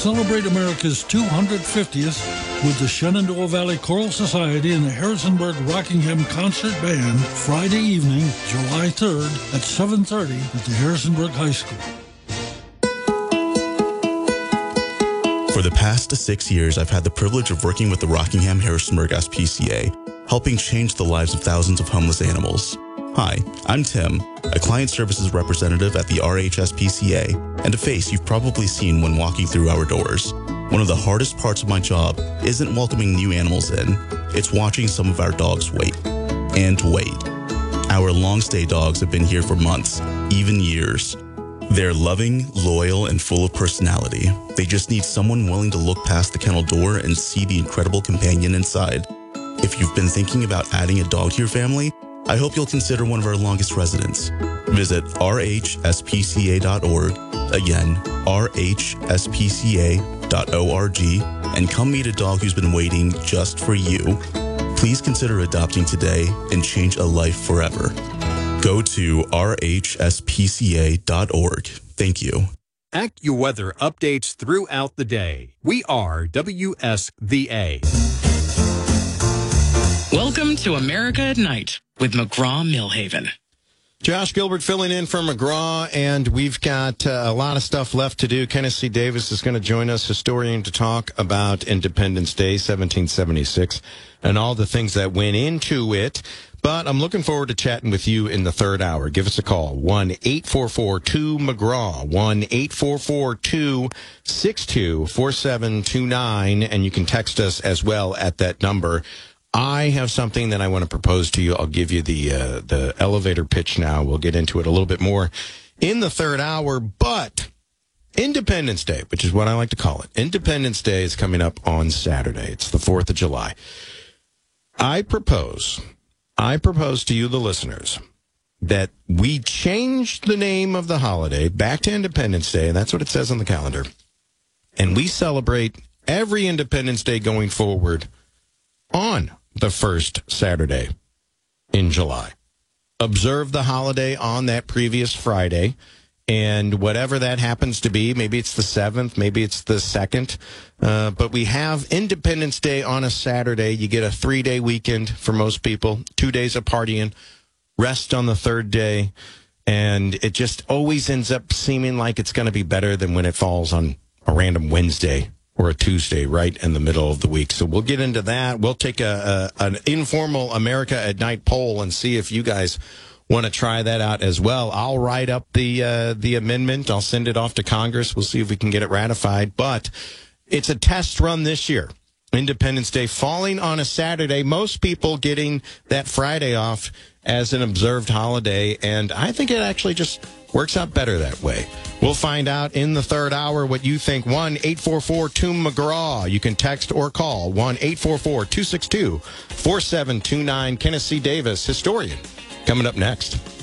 Celebrate America's 250th with the Shenandoah Valley Choral Society and the Harrisonburg Rockingham Concert Band Friday evening, July 3rd at 7:30 at the Harrisonburg High School. For the past 6 years, I've had the privilege of working with the Rockingham Harrisonburg SPCA, helping change the lives of thousands of homeless animals. Hi, I'm Tim, a client services representative at the RHSPCA, and a face you've probably seen when walking through our doors. One of the hardest parts of my job isn't welcoming new animals in, it's watching some of our dogs wait. And wait. Our long-stay dogs have been here for months, even years. They're loving, loyal, and full of personality. They just need someone willing to look past the kennel door and see the incredible companion inside. If you've been thinking about adding a dog to your family, I hope you'll consider one of our longest residents. Visit rhspca.org, again, rhspca.org, and come meet a dog who's been waiting just for you. Please consider adopting today and change a life forever. Go to rhspca.org. Thank you. AccuWeather updates throughout the day. We are WSVA. Welcome to America at Night with McGraw-Millhaven. Josh Gilbert filling in for McGraw, and we've got a lot of stuff left to do. Kenneth C. Davis is going to join us, historian, to talk about Independence Day, 1776, and all the things that went into it. But I'm looking forward to chatting with you in the third hour. Give us a call, 1-844-2-McGraw, 1-844-262-4729, and you can text us as well at that number. I have something that I want to propose to you. I'll give you the elevator pitch now. We'll get into it a little bit more in the third hour. But Independence Day, which is what I like to call it, Independence Day is coming up on Saturday. It's the 4th of July. I propose to you, the listeners, that we change the name of the holiday back to Independence Day, and that's what it says on the calendar. And we celebrate every Independence Day going forward on the first Saturday in July. Observe the holiday on that previous Friday, and whatever that happens to be, maybe it's the 7th, maybe it's the 2nd, but we have Independence Day on a Saturday. You get a 3-day weekend for most people, 2 days of partying, rest on the third day, and it just always ends up seeming like it's going to be better than when it falls on a random Wednesday or a Tuesday right in the middle of the week. So we'll get into that. We'll take an informal America at Night poll and see if you guys want to try that out as well. I'll write up the amendment. I'll send it off to Congress. We'll see if we can get it ratified. But it's a test run this year. Independence Day falling on a Saturday. Most people getting that Friday off as an observed holiday. And I think it actually just works out better that way. We'll find out in the third hour what you think. 1-844-2-McGraw. You can text or call 1-844-262-4729. Kenneth C. Davis, historian, coming up next.